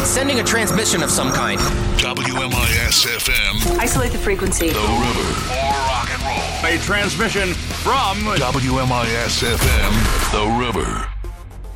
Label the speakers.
Speaker 1: It's sending a transmission of some kind.
Speaker 2: WMIS FM.
Speaker 3: Isolate the frequency.
Speaker 2: The River. More rock and roll.
Speaker 4: A transmission from
Speaker 2: WMIS FM. The River.